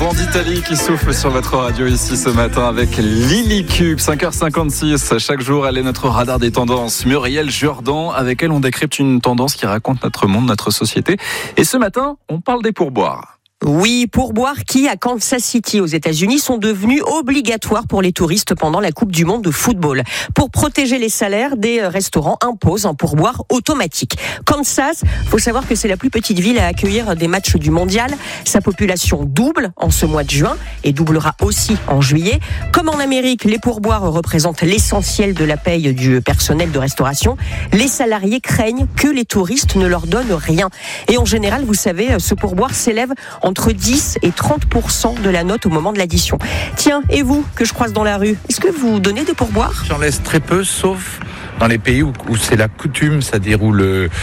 vent d'Italie qui souffle sur votre radio ici ce matin avec Lily Cube, 5h56. Chaque jour, elle est notre radar des tendances. Muriel Jourdan, avec elle, on décrypte une tendance qui raconte notre monde, notre société. Et ce matin, on parle des pourboires. Oui, pourboires qui, à Kansas City, aux États-Unis, sont devenus obligatoires pour les touristes pendant la Coupe du Monde de football. Pour protéger les salaires, des restaurants imposent un pourboire automatique. Kansas, faut savoir que c'est la plus petite ville à accueillir des matchs du mondial. Sa population double en ce mois de juin et doublera aussi en juillet. Comme en Amérique, les pourboires représentent l'essentiel de la paye du personnel de restauration. Les salariés craignent que les touristes ne leur donnent rien. Et en général, vous savez, ce pourboire s'élève entre 10 et 30% de la note au moment de l'addition. Tiens, et vous, que je croise dans la rue, est-ce que vous donnez des pourboires ? J'en laisse très peu, sauf dans les pays où c'est la coutume, c'est-à-dire où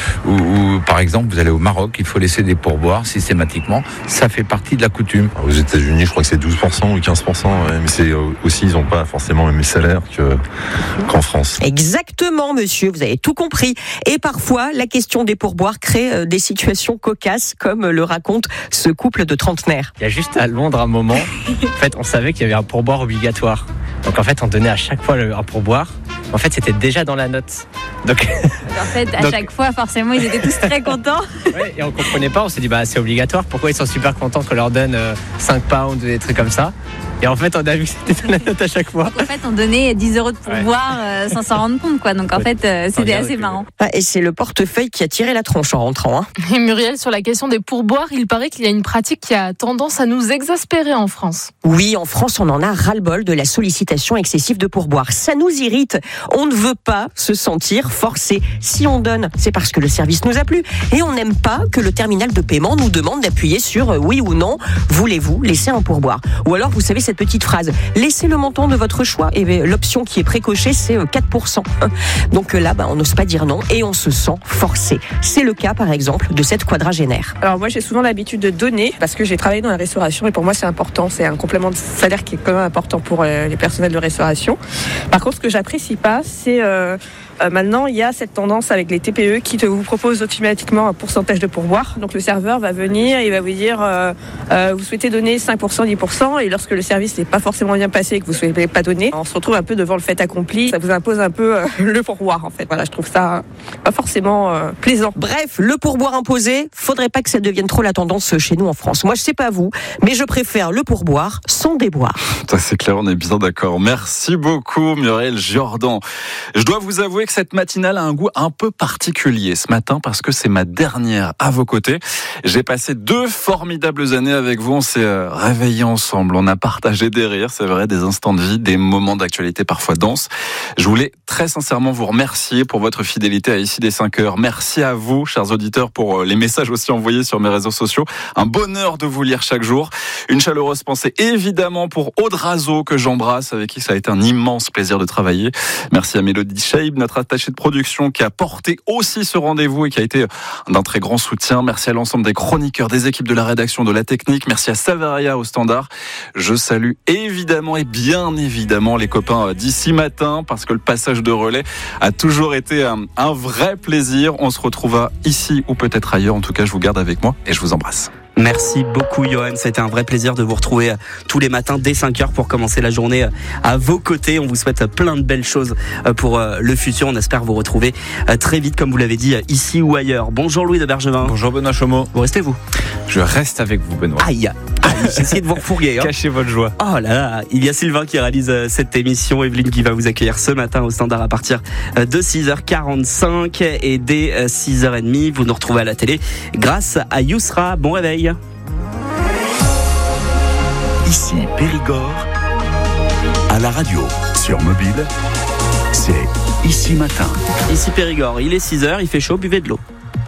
par exemple, vous allez au Maroc, il faut laisser des pourboires systématiquement. Ça fait partie de la coutume. Aux États-Unis, je crois que c'est 12% ou 15%, ouais, mais c'est aussi, ils n'ont pas forcément le même salaire qu'en France. Exactement, monsieur, vous avez tout compris. Et parfois, la question des pourboires crée des situations cocasses, comme le raconte ce couple de trentenaires. Il y a juste à Londres un moment, en fait, on savait qu'il y avait un pourboire obligatoire. Donc en fait, on donnait à chaque fois un pourboire. En fait, c'était déjà dans la note. Donc en fait, à chaque fois, forcément, ils étaient tous très contents. Ouais, et on comprenait pas, on s'est dit, c'est obligatoire. Pourquoi ils sont super contents qu'on leur donne 5 pounds ou des trucs comme ça ? Et en fait, on a vu que c'était dans la note à chaque fois. En fait, on donnait 10 € de pourboire sans s'en rendre compte, quoi. Donc en fait, c'était assez marrant. Et c'est le portefeuille qui a tiré la tronche en rentrant. Hein. Et Muriel, sur la question des pourboires, il paraît qu'il y a une pratique qui a tendance à nous exaspérer en France. Oui, en France, on en a ras-le-bol de la sollicitation excessive de pourboires. Ça nous irrite. On ne veut pas se sentir forcé. Si on donne, c'est parce que le service nous a plu. Et on n'aime pas que le terminal de paiement nous demande d'appuyer sur oui ou non. Voulez-vous laisser un pourboire ? Ou alors, vous savez, cette petite phrase, laissez le montant de votre choix. Et l'option qui est précochée, c'est 4%. Donc là, on n'ose pas dire non et on se sent forcé. C'est le cas, par exemple, de cette quadragénaire. Alors moi, j'ai souvent l'habitude de donner parce que j'ai travaillé dans la restauration et pour moi, c'est important. C'est un complément de salaire qui est quand même important pour les personnels de restauration. Par contre, ce que j'apprécie pas, c'est maintenant, il y a cette tendance avec les TPE qui vous proposent automatiquement un pourcentage de pourboire. Donc le serveur va venir et il va vous dire vous souhaitez donner 5%, 10%, et lorsque le service n'est pas forcément bien passé et que vous ne souhaitez pas donner, on se retrouve un peu devant le fait accompli. Ça vous impose un peu le pourboire en fait. Voilà, je trouve ça pas forcément plaisant. Bref, le pourboire imposé, faudrait pas que ça devienne trop la tendance chez nous en France. Moi, je sais pas vous, mais je préfère le pourboire sans déboire. Ça c'est clair, on est bien d'accord. Merci beaucoup Muriel Jourdan. Je dois vous avouer que cette matinale a un goût un peu particulier ce matin parce que c'est ma dernière à vos côtés. J'ai passé 2 formidables années avec vous. On s'est réveillés ensemble. On a partagé des rires, c'est vrai, des instants de vie, des moments d'actualité parfois denses. Je voulais très sincèrement vous remercier pour votre fidélité à Ici des 5 heures. Merci à vous, chers auditeurs, pour les messages aussi envoyés sur mes réseaux sociaux. Un bonheur de vous lire chaque jour. Une chaleureuse pensée évidemment pour Aude Razo que j'embrasse, avec qui ça a été un immense plaisir de travailler. Merci à Mélodie Scheib, notre attachée de production, qui a porté aussi ce rendez-vous et qui a été d'un très grand soutien. Merci à l'ensemble des chroniqueurs, des équipes de la rédaction, de la technique. Merci à Savaria au standard. Je salue évidemment et bien évidemment les copains d'ici matin parce que le passage de relais a toujours été un vrai plaisir. On se retrouvera ici ou peut-être ailleurs. En tout cas, je vous garde avec moi et je vous embrasse. Merci beaucoup Johan, c'était un vrai plaisir de vous retrouver tous les matins dès 5h pour commencer la journée à vos côtés. On vous souhaite plein de belles choses pour le futur. On espère vous retrouver très vite, comme vous l'avez dit, ici ou ailleurs. Bonjour Louis de Bergevin. Bonjour Benoît Chomeau. Vous restez vous ? Je reste avec vous Benoît. Aïe, j'ai essayé de vous refourguer. Cachez votre joie. Oh là là, il y a Sylvain qui réalise cette émission, Evelyne qui va vous accueillir ce matin au standard à partir de 6h45 et dès 6h30, vous nous retrouvez à la télé grâce à Yousra. Bon réveil. Ici Périgord, à la radio, sur mobile, c'est Ici Matin. Ici Périgord, il est 6h, il fait chaud, buvez de l'eau.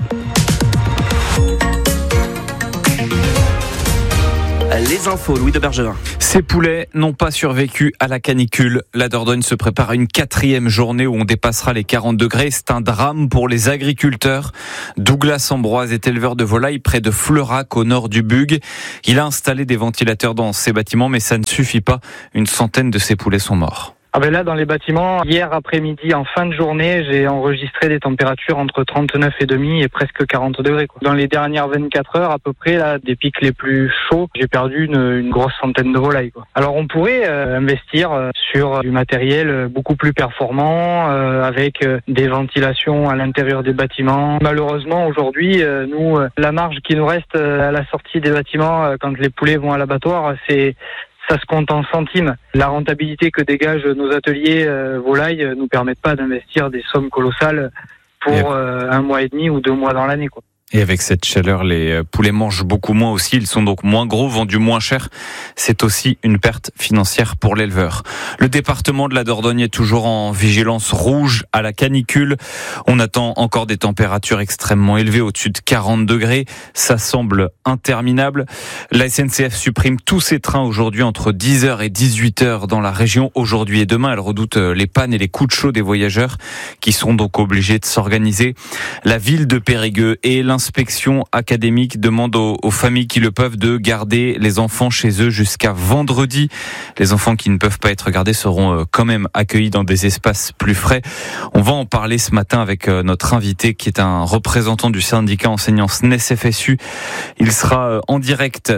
Les infos, Louis de Bergevin. Ces poulets n'ont pas survécu à la canicule. La Dordogne se prépare à une 4e journée où on dépassera les 40 degrés. C'est un drame pour les agriculteurs. Douglas Ambroise est éleveur de volailles près de Fleurac, au nord du Bug. Il a installé des ventilateurs dans ses bâtiments, mais ça ne suffit pas. Une centaine de ses poulets sont morts. Là, dans les bâtiments, hier après-midi, en fin de journée, j'ai enregistré des températures entre 39,5 et presque 40 degrés. Dans les dernières 24 heures, à peu près, là, des pics les plus chauds, j'ai perdu une grosse centaine de volailles. Alors, on pourrait investir sur du matériel beaucoup plus performant, avec des ventilations à l'intérieur des bâtiments. Malheureusement, aujourd'hui, nous, la marge qui nous reste à la sortie des bâtiments, quand les poulets vont à l'abattoir, ça se compte en centimes. La rentabilité que dégagent nos ateliers volailles nous permettent pas d'investir des sommes colossales pour 1 mois et demi ou 2 mois dans l'année, quoi. Et avec cette chaleur, les poulets mangent beaucoup moins aussi. Ils sont donc moins gros, vendus moins cher. C'est aussi une perte financière pour l'éleveur. Le département de la Dordogne est toujours en vigilance rouge à la canicule. On attend encore des températures extrêmement élevées, au-dessus de 40 degrés. Ça semble interminable. La SNCF supprime tous ses trains aujourd'hui entre 10h et 18h dans la région. Aujourd'hui et demain, elle redoute les pannes et les coups de chaud des voyageurs qui seront donc obligés de s'organiser. La ville de Périgueux et l'inspection académique demande aux familles qui le peuvent de garder les enfants chez eux jusqu'à vendredi. Les enfants qui ne peuvent pas être gardés seront quand même accueillis dans des espaces plus frais. On va en parler ce matin avec notre invité qui est un représentant du syndicat enseignant SNES-FSU. Il sera en direct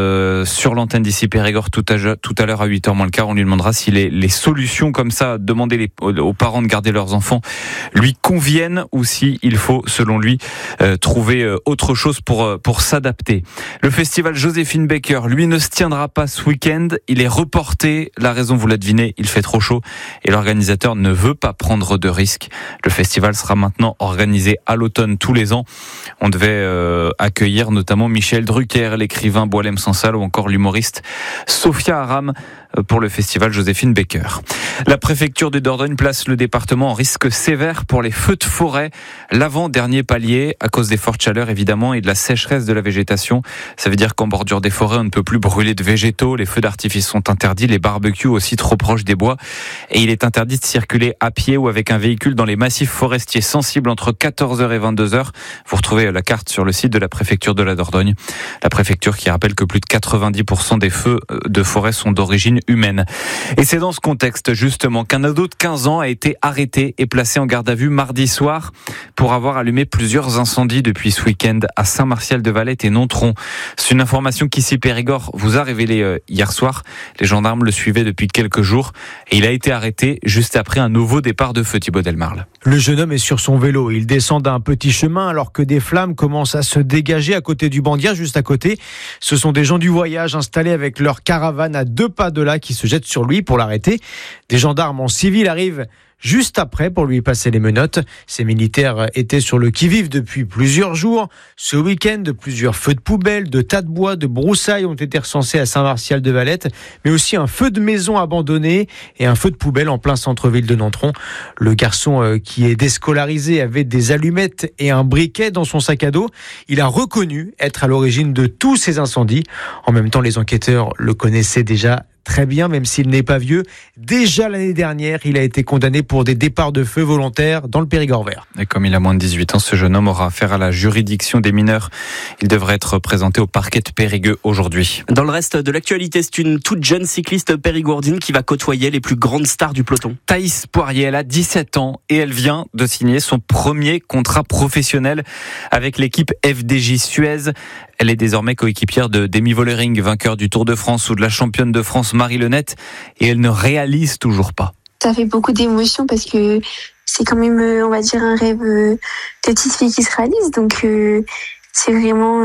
sur l'antenne d'ici Périgord tout à l'heure à 8h moins le quart. On lui demandera si les solutions comme ça, demander aux parents de garder leurs enfants, lui conviennent ou si il faut, selon lui, trouver autre chose pour s'adapter. Le festival Joséphine Baker, lui, ne se tiendra pas ce week-end. Il est reporté. La raison, vous la devinez, il fait trop chaud et l'organisateur ne veut pas prendre de risques. Le festival sera maintenant organisé à l'automne tous les ans. On devait accueillir notamment Michel Drucker, l'écrivain Boualem Sansal ou encore l'humoriste Sophia Aram pour le festival Joséphine Baker. La préfecture de Dordogne place le département en risque sévère pour les feux de forêt. L'avant-dernier palier à cause des fortes chaleurs évidemment et de la sécheresse de la végétation. Ça veut dire qu'en bordure des forêts, on ne peut plus brûler de végétaux. Les feux d'artifice sont interdits, les barbecues aussi trop proches des bois. Et il est interdit de circuler à pied ou avec un véhicule dans les massifs forestiers sensibles entre 14h et 22h. Vous retrouvez la carte sur le site de la préfecture de la Dordogne. La préfecture qui rappelle que plus de 90% des feux de forêt sont d'origine humaine. Et c'est dans ce contexte justement qu'un ado de 15 ans a été arrêté et placé en garde à vue mardi soir pour avoir allumé plusieurs incendies depuis ce week-end à Saint-Martial-de-Valette et Nontron. C'est une information qu'ici Périgord vous a révélée hier soir. Les gendarmes le suivaient depuis quelques jours et il a été arrêté juste après un nouveau départ de feu. Thibaut Delmarle. Le jeune homme est sur son vélo. Il descend d'un petit chemin alors que des flammes commencent à se dégager à côté du Bandière, juste à côté. Ce sont des gens du voyage installés avec leur caravane à 2 pas de là qui se jettent sur lui pour l'arrêter. Des gendarmes en civil arrivent juste après pour lui passer les menottes. Ces militaires étaient sur le qui-vive depuis plusieurs jours. Ce week-end, plusieurs feux de poubelle, de tas de bois, de broussailles ont été recensés à Saint-Martial-de-Valette, mais aussi un feu de maison abandonné et un feu de poubelle en plein centre-ville de Nontron. Le garçon qui est déscolarisé avait des allumettes et un briquet dans son sac à dos. Il a reconnu être à l'origine de tous ces incendies. En même temps, les enquêteurs le connaissaient déjà très bien, même s'il n'est pas vieux. Déjà l'année dernière, il a été condamné pour des départs de feu volontaires dans le Périgord vert. Et comme il a moins de 18 ans, ce jeune homme aura affaire à la juridiction des mineurs. Il devrait être présenté au parquet de Périgueux aujourd'hui. Dans le reste de l'actualité, c'est une toute jeune cycliste périgourdine qui va côtoyer les plus grandes stars du peloton. Thaïs Poirier, elle a 17 ans et elle vient de signer son premier contrat professionnel avec l'équipe FDJ Suez. Elle est désormais coéquipière de Demi Vollering, vainqueur du Tour de France ou de la championne de France Marie Lenette, et elle ne réalise toujours pas. Ça fait beaucoup d'émotions parce que c'est quand même, on va dire, un rêve de petite fille qui se réalise. Donc c'est vraiment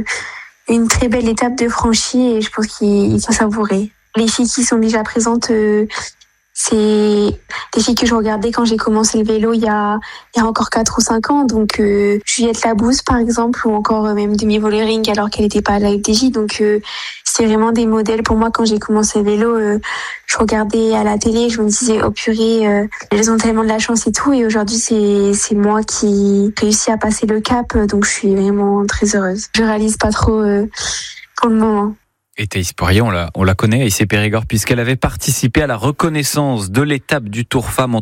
une très belle étape de franchie et je pense qu'il faut savourer. Les filles qui sont déjà présentes, c'est des filles que je regardais quand j'ai commencé le vélo il y a encore 4 ou 5 ans. Donc Juliette Labousse par exemple, ou encore même Demi Vollering alors qu'elle n'était pas à la FDJ. Donc c'est vraiment des modèles pour moi. Quand j'ai commencé le vélo, je regardais à la télé, je me disais oh purée, elles ont tellement de la chance et tout. Et aujourd'hui c'est moi qui réussis à passer le cap, donc je suis vraiment très heureuse. Je réalise pas trop pour le moment. Et Thaïs Poirier, on la connaît ici Périgord puisqu'elle avait participé à la reconnaissance de l'étape du Tour Femmes en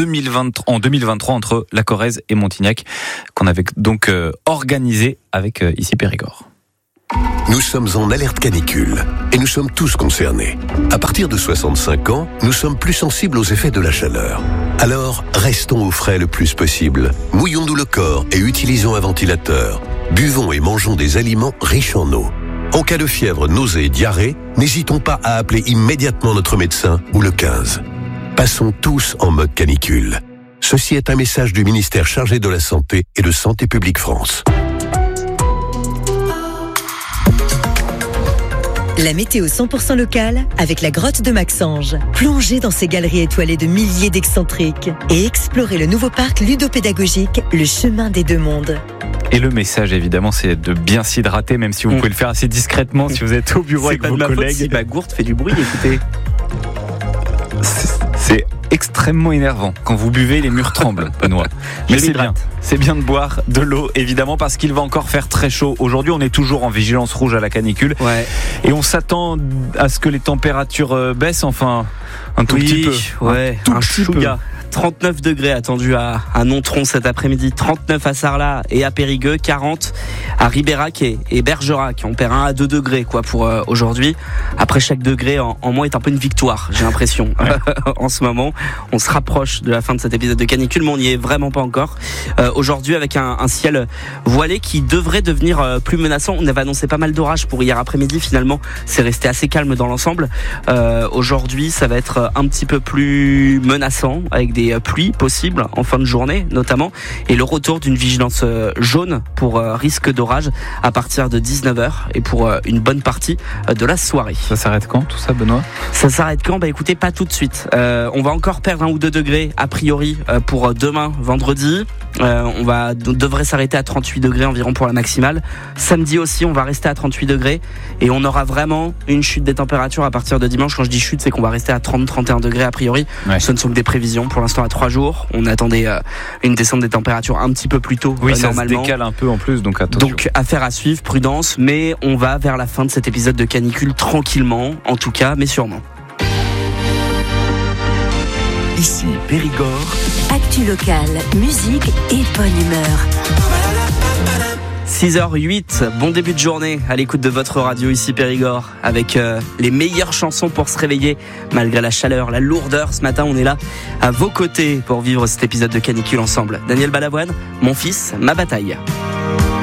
2023 entre La Corrèze et Montignac qu'on avait donc organisé avec ici Périgord. Nous sommes en alerte canicule et nous sommes tous concernés. À partir de 65 ans, nous sommes plus sensibles aux effets de la chaleur. Alors, restons au frais le plus possible. Mouillons-nous le corps et utilisons un ventilateur. Buvons et mangeons des aliments riches en eau. En cas de fièvre, nausée et diarrhée, n'hésitons pas à appeler immédiatement notre médecin ou le 15. Passons tous en mode canicule. Ceci est un message du ministère chargé de la Santé et de Santé publique France. La météo 100% locale avec la grotte de Maxange. Plongez dans ces galeries étoilées de milliers d'excentriques et explorez le nouveau parc ludopédagogique, le chemin des deux mondes. Et le message, évidemment, c'est de bien s'hydrater, même si vous pouvez le faire assez discrètement si vous êtes au bureau avec vos collègues. Si ma gourde fait du bruit, écoutez. C'est extrêmement énervant. Quand vous buvez, les murs tremblent, Benoît. Mais c'est bien de boire de l'eau, évidemment, parce qu'il va encore faire très chaud. Aujourd'hui, on est toujours en vigilance rouge à la canicule. Ouais. Et on s'attend à ce que les températures baissent, enfin, un tout petit peu. Ouais, un chouïa. 39 degrés attendus à Nontron cet après-midi, 39 à Sarlat et à Périgueux, 40 à Ribérac et Bergerac. On perd 1 à 2 degrés pour aujourd'hui. Après, chaque degré en moins est un peu une victoire, j'ai l'impression. Ouais. En ce moment, on se rapproche de la fin de cet épisode de canicule, mais on n'y est vraiment pas encore. Aujourd'hui, avec un ciel voilé qui devrait devenir plus menaçant. On avait annoncé pas mal d'orages pour hier après-midi. Finalement, c'est resté assez calme dans l'ensemble. Aujourd'hui, ça va être un petit peu plus menaçant avec des pluies possibles en fin de journée notamment, et le retour d'une vigilance jaune pour risque d'orage à partir de 19h et pour une bonne partie de la soirée. Ça s'arrête quand tout ça, Benoît ? Ça s'arrête quand ? Écoutez, pas tout de suite. On va encore perdre 1 ou 2 degrés a priori pour demain vendredi. On devrait s'arrêter à 38 degrés environ pour la maximale. Samedi aussi, on va rester à 38 degrés et on aura vraiment une chute des températures à partir de dimanche. Quand je dis chute, c'est qu'on va rester à 30-31 degrés a priori. Ouais. Ce ne sont que des prévisions. Pour l'instant, à 3 jours, on attendait une descente des températures un petit peu plus tôt. Oui, ça normalement. Se décale un peu en plus, donc attention. Donc affaire à suivre, prudence, mais on va vers la fin de cet épisode de canicule tranquillement, en tout cas, mais sûrement. Ici Périgord. Actu locale, musique et bonne humeur. 6h08, bon début de journée à l'écoute de votre radio ici Périgord, avec les meilleures chansons pour se réveiller malgré la chaleur, la lourdeur. Ce matin, on est là à vos côtés pour vivre cet épisode de canicule ensemble. Daniel Balavoine, Mon fils, ma bataille.